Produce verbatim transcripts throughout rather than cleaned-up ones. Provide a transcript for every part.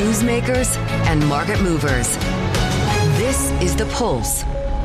newsmakers, and market movers. This is The Pulse.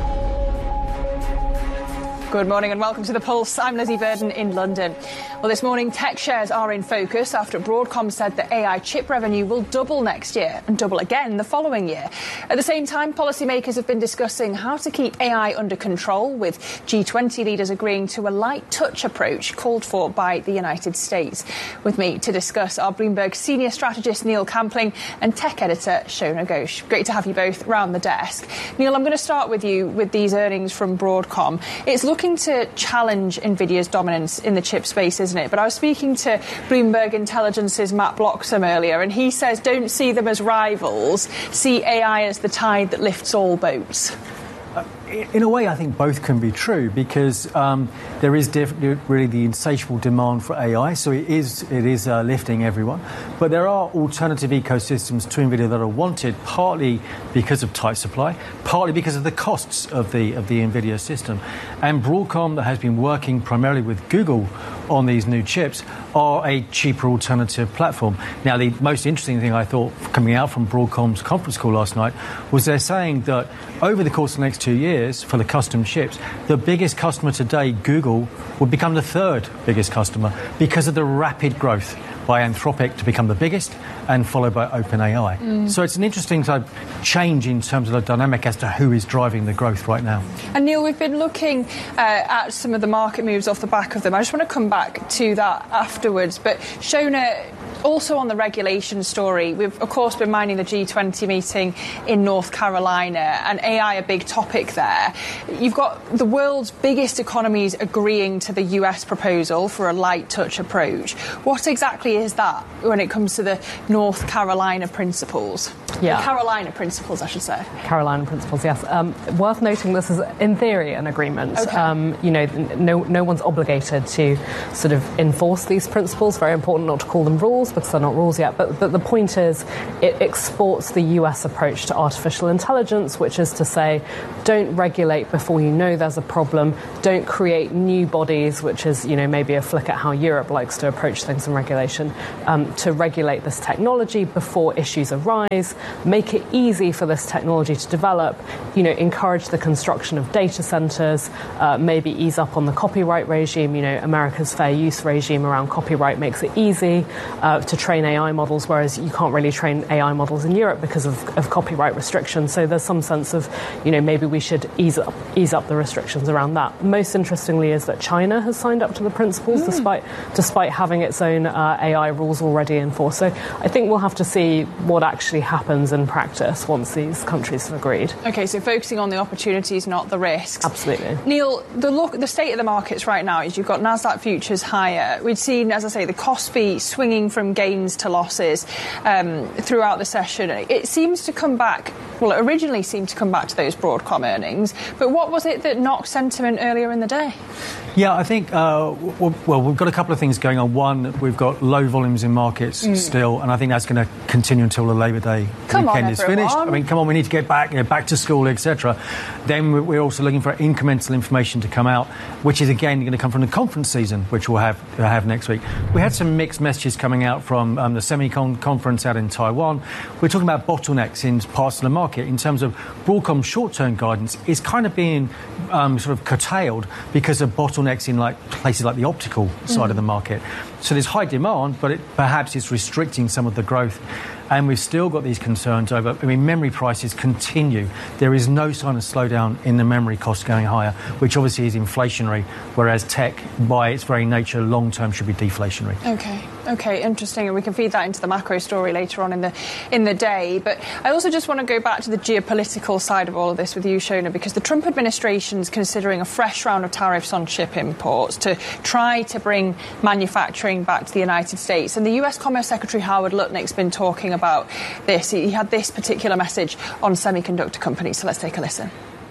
Good morning and welcome to The Pulse. I'm Lizzie Burden in London. Well, this morning, tech shares are in focus after Broadcom said that A I chip revenue will double next year and double again the following year. At the same time, policymakers have been discussing how to keep A I under control, with G twenty leaders agreeing to a light touch approach called for by the United States. With me to discuss are Bloomberg senior strategist Neil Campling and tech editor Shona Ghosh. Great to have you both round the desk. Neil, I'm going to start with you with these earnings from Broadcom. It's looking to challenge NVIDIA's dominance in the chip space, isn't it? But I was speaking to Bloomberg Intelligence's Matt Bloxham earlier, and he says don't see them as rivals, see A I as the tide that lifts all boats. Uh, in a way, I think both can be true, because um, there is diff- really the insatiable demand for A I, so it is it is uh, lifting everyone. But there are alternative ecosystems to NVIDIA that are wanted, partly because of tight supply, partly because of the costs of the of the NVIDIA system. And Broadcom, that has been working primarily with Google on these new chips, are a cheaper alternative platform. Now, the most interesting thing I thought coming out from Broadcom's conference call last night was they're saying that over the course of the next two years for the custom chips, the biggest customer today, Google, will become the third biggest customer because of the rapid growth by Anthropic to become the biggest and followed by OpenAI. Mm. So it's an interesting type of change in terms of the dynamic as to who is driving the growth right now. And Neil, we've been looking uh, at some of the market moves off the back of them. I just want to come back to that afterwards. But Shona, also on the regulation story, we've of course been minding the G twenty meeting in North Carolina, and A I a big topic there. You've got the world's biggest economies agreeing to the U S proposal for a light touch approach. What exactly is that when it comes to the North Carolina principles? Yeah. The Carolina principles, I should say. Carolina principles, yes. Um, worth noting this is, in theory, an agreement. Okay. Um, you know, no, no one's obligated to sort of enforce these principles. Very important not to call them rules, because they're not rules yet. But, but the point is, it exports the U S approach to artificial intelligence, which is to say, don't regulate before you know there's a problem. Don't create new bodies, which is, you know, maybe a flick at how Europe likes to approach things in regulation, um, to regulate this technology before issues arise. Make it easy for this technology to develop. You know, encourage the construction of data centers. Uh, maybe ease up on the copyright regime. You know, America's fair use regime around copyright makes it easy uh, to train A I models, whereas you can't really train A I models in Europe because of, of copyright restrictions. So there's some sense of, you know, maybe we should ease up ease up the restrictions around that. Most interestingly is that China has signed up to the principles, mm. despite despite having its own uh, A I rules already in force. So I think we'll have to see what actually happens in practice once these countries have agreed. OK, so focusing on the opportunities, not the risks. Absolutely. Neil, the look, the state of the markets right now is you've got Nasdaq futures higher. We've seen, as I say, the Kospi swinging from gains to losses um, throughout the session. It seems to come back, well, it originally seemed to come back to those Broadcom earnings, but what was it that knocked sentiment earlier in the day? Yeah, I think, uh, well, we've got a couple of things going on. One, we've got low volumes in markets mm. still, and I think that's going to continue until the Labour Day come weekend on, is everyone. finished. I mean, come on, we need to get back, you know, back to school, et cetera. Then we're also looking for incremental information to come out, which is, again, going to come from the conference season, which we'll have, uh, have next week. We had some mixed messages coming out from um, the Semicon conference out in Taiwan. We're talking about bottlenecks in parts of the market in terms of Broadcom's short-term guidance is kind of being um, sort of curtailed because of bottlenecks in like places like the optical side mm. of the market. So there's high demand, but it perhaps it's restricting some of the growth. And we've still got these concerns over, I mean, memory prices continue. There is no sign of slowdown in the memory costs going higher, which obviously is inflationary, whereas tech, by its very nature, long-term should be deflationary. OK. OK, interesting. And we can feed that into the macro story later on in the in the day. But I also just want to go back to the geopolitical side of all of this with you, Shona, because the Trump administration's considering a fresh round of tariffs on chip imports to try to bring manufacturing back to the United States. And the U S Commerce Secretary Howard Lutnick's been talking about this. He had this particular message on semiconductor companies. So let's take a listen.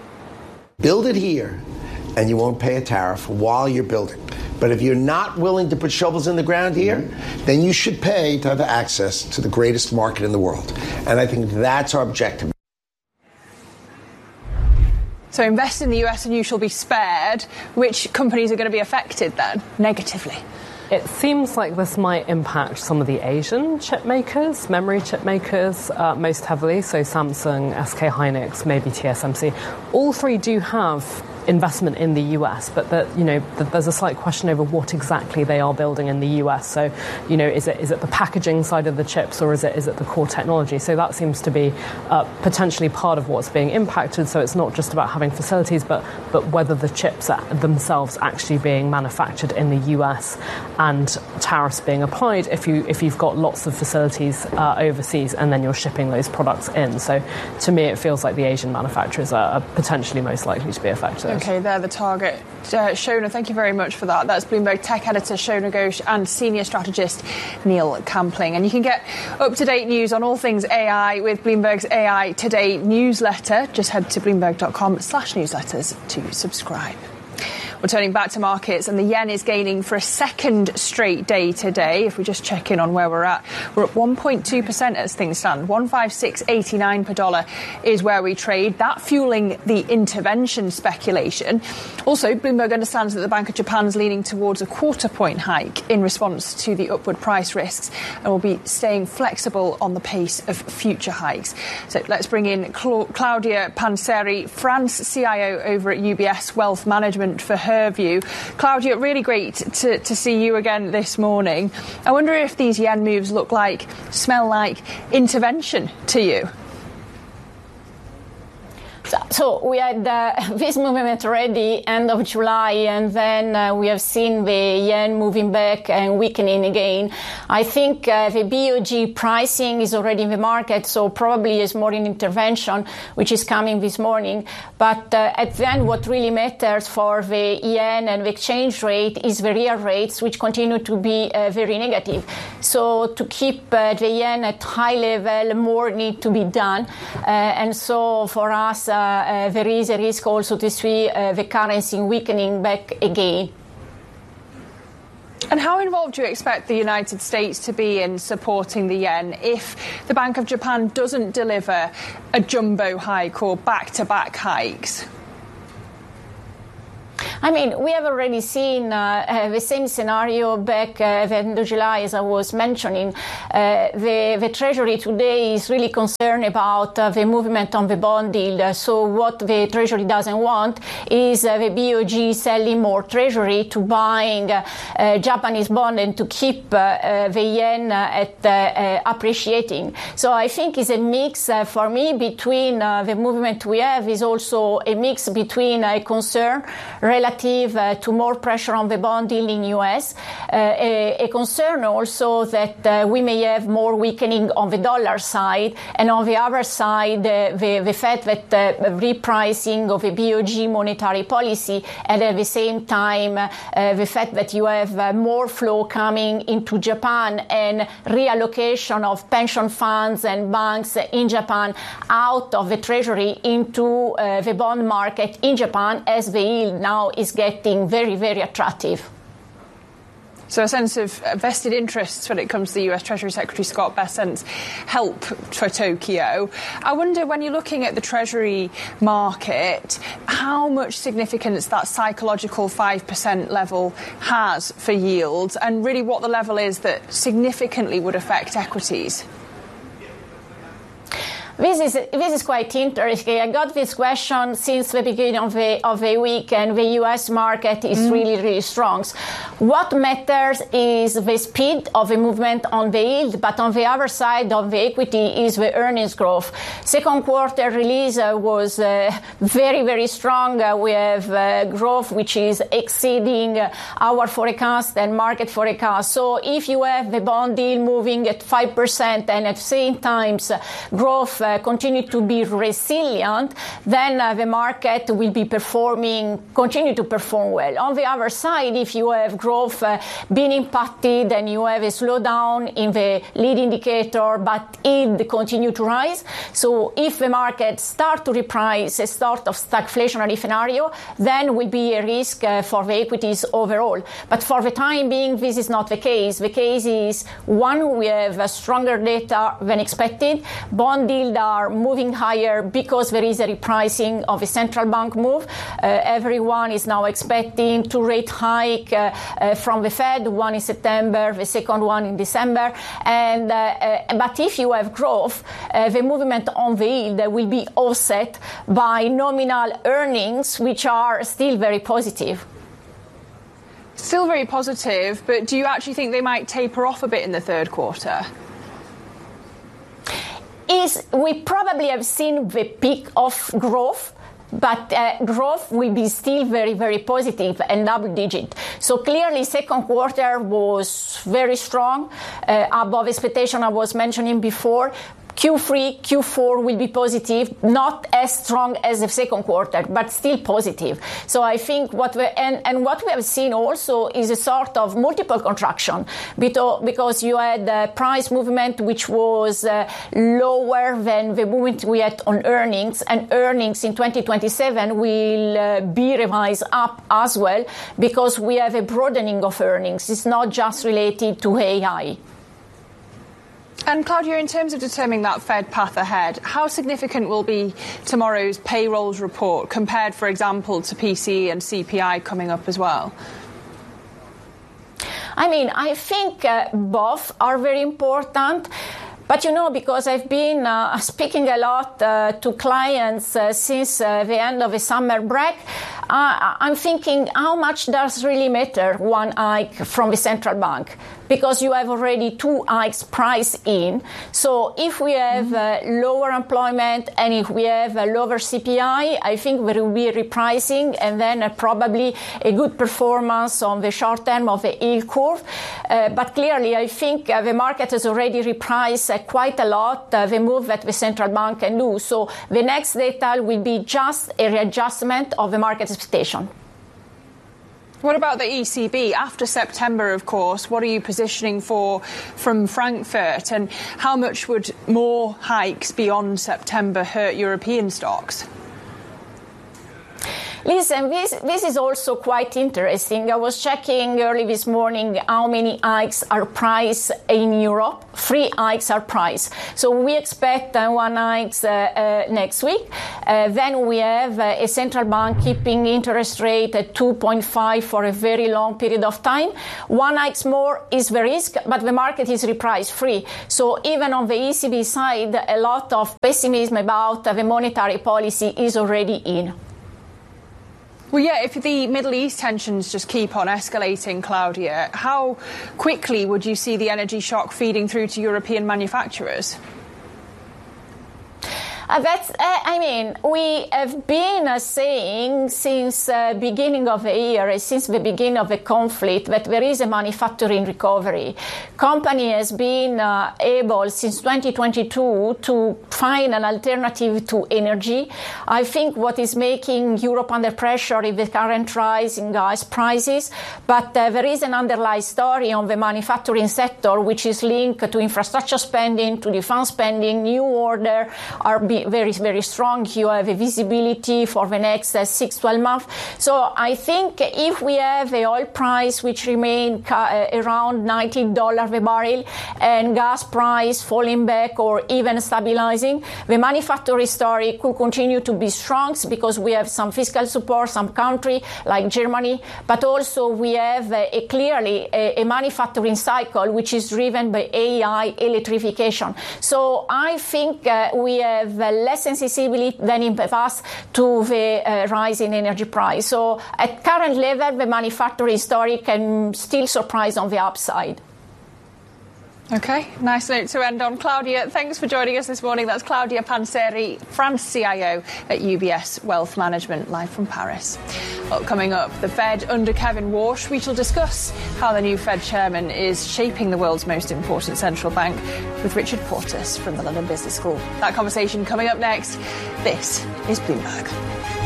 Build it here and you won't pay a tariff while you're building. But if you're not willing to put shovels in the ground here, mm-hmm. then you should pay to have access to the greatest market in the world. And I think that's our objective. So invest in the U S and you shall be spared. Which companies are going to be affected then, negatively? It seems like this might impact some of the Asian chip makers, memory chip makers, uh, most heavily. So Samsung, S K Hynix, maybe T S M C. All three do have investment in the U S, but that, you know, the, there's a slight question over what exactly they are building in the U S. So, you know, is it is it the packaging side of the chips, or is it is it the core technology? So that seems to be uh, potentially part of what's being impacted. So it's not just about having facilities, but but whether the chips are themselves actually being manufactured in the U S and tariffs being applied if you if you've got lots of facilities uh, overseas and then you're shipping those products in. So to me, it feels like the Asian manufacturers are, are potentially most likely to be affected. Okay, they're the target. Uh, Shona, thank you very much for that. That's Bloomberg tech editor Shona Ghosh and senior strategist Neil Campling. And you can get up-to-date news on all things A I with Bloomberg's A I Today newsletter. Just head to bloomberg.com slash newsletters to subscribe. We're turning back to markets, and the yen is gaining for a second straight day today. If we just check in on where we're at, we're up one point two percent as things stand. one fifty-six eighty-nine per dollar is where we trade. That fueling the intervention speculation. Also, Bloomberg understands that the Bank of Japan is leaning towards a quarter point hike in response to the upward price risks, and will be staying flexible on the pace of future hikes. So let's bring in Cla- Claudia Panseri, France C I O over at U B S Wealth Management, for her view. Claudia, really great to, to see you again this morning. I wonder if these yen moves look like, smell like intervention to you. So we had uh, this movement already end of July, and then uh, we have seen the yen moving back and weakening again. I think uh, the B O J pricing is already in the market, so probably is more an intervention, which is coming this morning. But uh, at the end, what really matters for the yen and the exchange rate is the real rates, which continue to be uh, very negative. So to keep uh, the yen at high level, more need to be done. Uh, and so for us, uh, uh, there is a risk also to see uh, the currency weakening back again. And how involved do you expect the United States to be in supporting the yen if the Bank of Japan doesn't deliver a jumbo hike or back-to-back hikes? I mean, we have already seen uh, uh, the same scenario back uh, at the end of July, as I was mentioning. Uh, the, the Treasury today is really concerned about uh, the movement on the bond yield. Uh, so what the Treasury doesn't want is uh, the B O J selling more Treasury to buying uh, uh, Japanese bond and to keep uh, uh, the yen uh, at uh, uh, appreciating. So I think it's a mix uh, for me between uh, the movement we have is also a mix between a concern relative Uh, to more pressure on the bond yield in U S, uh, a, a concern also that uh, we may have more weakening on the dollar side, and on the other side, uh, the, the fact that uh, repricing of the B O J monetary policy, and at the same time, uh, the fact that you have uh, more flow coming into Japan and reallocation of pension funds and banks in Japan out of the Treasury into uh, the bond market in Japan, as the yield now is getting very, very attractive. So a sense of vested interests when it comes to the U S Treasury Secretary Scott Bessent's help for Tokyo. I wonder, when you're looking at the Treasury market, how much significance that psychological five percent level has for yields, and really what the level is that significantly would affect equities. This is this is quite interesting. I got this question since the beginning of the of the week, and the U S market is mm. really, really strong. What matters is the speed of the movement on the yield, but on the other side of the equity is the earnings growth. Second quarter release uh, was uh, very, very strong. Uh, we have uh, growth which is exceeding uh, our forecast and market forecast. So if you have the bond yield moving at five percent and at the same time uh, growth Uh, continue to be resilient, then uh, the market will be performing, continue to perform well. On the other side, if you have growth uh, being impacted and you have a slowdown in the lead indicator, but yield continue to rise, so if the market start to reprice a sort of stagflationary scenario, then will be a risk uh, for the equities overall. But for the time being, this is not the case. The case is, one, we have a stronger data than expected. Bond yield yields are moving higher because there is a repricing of a central bank move. Uh, everyone is now expecting two rate hike uh, uh, from the Fed, one in September, the second one in December. And uh, uh, but if you have growth, uh, the movement on the yield will be offset by nominal earnings, which are still very positive. Still very positive, but do you actually think they might taper off a bit in the third quarter? Is we probably have seen the peak of growth, but uh, growth will be still very, very positive and double digit. So clearly second quarter was very strong, uh, above expectation I was mentioning before. Q three, Q four will be positive, not as strong as the second quarter, but still positive. So I think what we and, and what we have seen also is a sort of multiple contraction, because you had a price movement which was uh, lower than the movement we had on earnings, and earnings in twenty twenty-seven will uh, be revised up as well, because we have a broadening of earnings. It's not just related to A I. And Claudia, in terms of determining that Fed path ahead, how significant will be tomorrow's payrolls report compared, for example, to P C E and C P I coming up as well? I mean, I think uh, both are very important. But, you know, because I've been uh, speaking a lot uh, to clients uh, since uh, the end of the summer break, uh, I'm thinking how much does really matter one hike from the central bank? Because you have already two hikes priced in. So if we have uh, lower employment and if we have a lower C P I, I think there will be repricing and then uh, probably a good performance on the short term of the yield curve. Uh, but clearly, I think uh, the market has already repriced uh, quite a lot uh, the move that the central bank can do. So the next data will be just a readjustment of the market expectation. What about the E C B? After September, of course, what are you positioning for from Frankfurt? And how much would more hikes beyond September hurt European stocks? Listen, this, this is also quite interesting. I was checking early this morning how many hikes are priced in Europe. Three hikes are priced. So we expect uh, one hike uh, uh, next week. Uh, then we have uh, a central bank keeping interest rate at two point five for a very long period of time. One hike more is the risk, but the market is repriced free. So even on the E C B side, a lot of pessimism about uh, the monetary policy is already in. Well, yeah, if the Middle East tensions just keep on escalating, Claudia, how quickly would you see the energy shock feeding through to European manufacturers? Uh, that's, uh, I mean, we have been uh, saying since the uh, beginning of the year, uh, since the beginning of the conflict, that there is a manufacturing recovery. Company has been uh, able since twenty twenty-two to find an alternative to energy. I think what is making Europe under pressure is the current rise in gas prices, but uh, there is an underlying story on the manufacturing sector which is linked to infrastructure spending, to defense spending. New order are being very, very strong. You have a visibility for the next uh, six, twelve months. So I think if we have a oil price which remain uh, around ninety dollars a barrel and gas price falling back or even stabilizing, the manufacturing story could continue to be strong because we have some fiscal support, some country like Germany, but also we have a, a clearly a, a manufacturing cycle which is driven by A I, electrification. So I think uh, we have uh, less sensitivity than in the past to the uh, rise in energy price. So at current level, the manufacturing story can still surprise on the upside. OK, nice note to end on. Claudia, thanks for joining us this morning. That's Claudia Panseri, France C I O at U B S Wealth Management, live from Paris. Well, coming up, the Fed under Kevin Warsh. We shall discuss how the new Fed chairman is shaping the world's most important central bank with Richard Portas from the London Business School. That conversation coming up next. This is Bloomberg.